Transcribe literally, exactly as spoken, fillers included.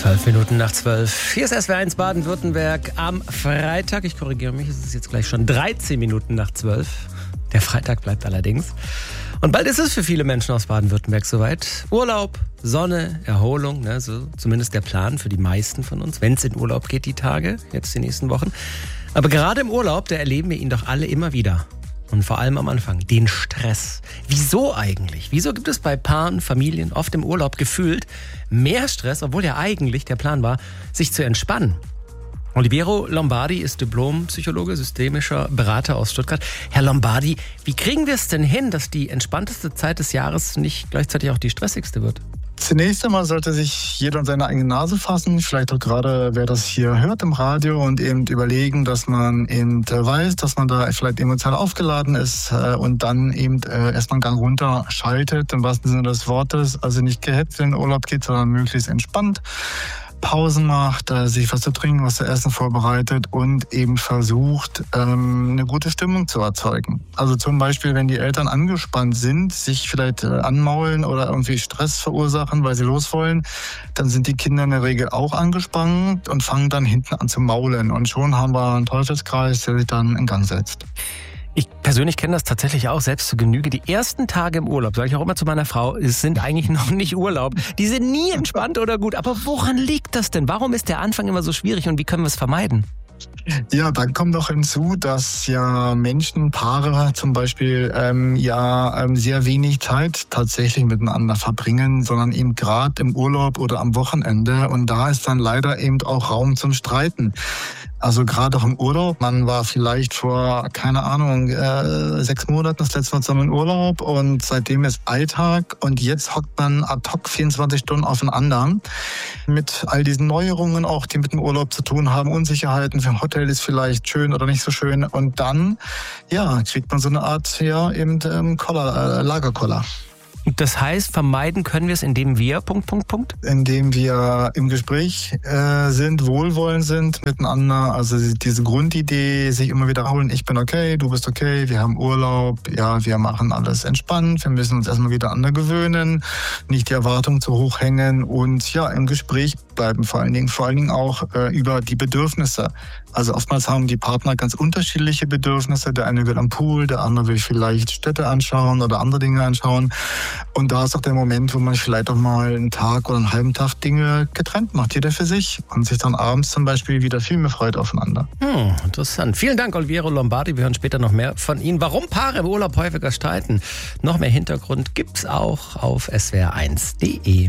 Zwölf Minuten nach zwölf. Hier ist S W R eins Baden-Württemberg am Freitag. Ich korrigiere mich, es ist jetzt gleich schon dreizehn Minuten nach zwölf. Der Freitag bleibt allerdings. Und bald ist es für viele Menschen aus Baden-Württemberg soweit. Urlaub, Sonne, Erholung, ne, so zumindest der Plan für die meisten von uns, wenn es in Urlaub geht die Tage, jetzt die nächsten Wochen. Aber gerade im Urlaub, da erleben wir ihn doch alle immer wieder. Und vor allem am Anfang, den Stress. Wieso eigentlich? Wieso gibt es bei Paaren, Familien oft im Urlaub gefühlt mehr Stress, obwohl ja eigentlich der Plan war, sich zu entspannen? Oliviero Lombardi ist Diplompsychologe, systemischer Berater aus Stuttgart. Herr Lombardi, wie kriegen wir es denn hin, dass die entspannteste Zeit des Jahres nicht gleichzeitig auch die stressigste wird? Zunächst einmal sollte sich jeder an seine eigene Nase fassen, vielleicht auch gerade wer das hier hört im Radio, und eben überlegen, dass man eben weiß, dass man da vielleicht emotional aufgeladen ist und dann eben erstmal einen Gang runter schaltet, im wahrsten Sinne des Wortes, also nicht gehetzt in den Urlaub geht, sondern möglichst entspannt. Pausen macht, sich was zu trinken, was zu essen vorbereitet und eben versucht, eine gute Stimmung zu erzeugen. Also zum Beispiel, wenn die Eltern angespannt sind, sich vielleicht anmaulen oder irgendwie Stress verursachen, weil sie los wollen, dann sind die Kinder in der Regel auch angespannt und fangen dann hinten an zu maulen. Und schon haben wir einen Teufelskreis, der sich dann in Gang setzt. Ich persönlich kenne das tatsächlich auch selbst zu Genüge. Die ersten Tage im Urlaub, sage ich auch immer zu meiner Frau, es sind eigentlich noch nicht Urlaub. Die sind nie entspannt oder gut. Aber woran liegt das denn? Warum ist der Anfang immer so schwierig und wie können wir es vermeiden? Ja, dann kommt noch hinzu, dass ja Menschen, Paare zum Beispiel, ähm, ja ähm, sehr wenig Zeit tatsächlich miteinander verbringen, sondern eben gerade im Urlaub oder am Wochenende. Und da ist dann leider eben auch Raum zum Streiten. Also gerade auch im Urlaub, man war vielleicht vor, keine Ahnung, äh, sechs Monaten das letzte Mal zusammen im Urlaub und seitdem ist Alltag und jetzt hockt man ad hoc vierundzwanzig Stunden aufeinander mit all diesen Neuerungen auch, die mit dem Urlaub zu tun haben, Unsicherheiten, für ein Hotel ist vielleicht schön oder nicht so schön und dann, ja, kriegt man so eine Art, ja, eben ähm, Koller, äh, Lagerkoller. Das heißt, vermeiden können wir es, indem wir, Punkt, Punkt, Punkt? Indem wir im Gespräch äh, sind, wohlwollend sind miteinander. Also diese Grundidee, sich immer wiederholen, ich bin okay, du bist okay, wir haben Urlaub, ja, wir machen alles entspannt, wir müssen uns erstmal wieder aneinander gewöhnen, nicht die Erwartungen zu hoch hängen und ja, im Gespräch bleiben vor allen Dingen, vor allen Dingen auch äh, über die Bedürfnisse. Also oftmals haben die Partner ganz unterschiedliche Bedürfnisse. Der eine will am Pool, der andere will vielleicht Städte anschauen oder andere Dinge anschauen. Und da ist auch der Moment, wo man vielleicht auch mal einen Tag oder einen halben Tag Dinge getrennt macht, jeder für sich und sich dann abends zum Beispiel wieder viel mehr freut aufeinander. Hm, interessant. Vielen Dank, Oliviero Lombardi. Wir hören später noch mehr von Ihnen. Warum Paare im Urlaub häufiger streiten? Noch mehr Hintergrund gibt's auch auf S W R eins punkt de.